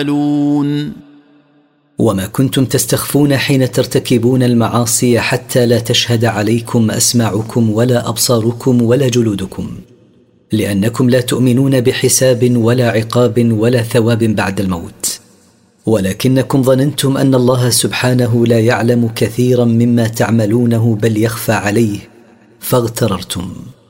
وما كنتم تستخفون حين ترتكبون المعاصي حتى لا تشهد عليكم أسماعكم ولا أبصاركم ولا جلودكم، لأنكم لا تؤمنون بحساب ولا عقاب ولا ثواب بعد الموت، ولكنكم ظننتم أن الله سبحانه لا يعلم كثيرا مما تعملونه بل يخفى عليه فاغتررتم.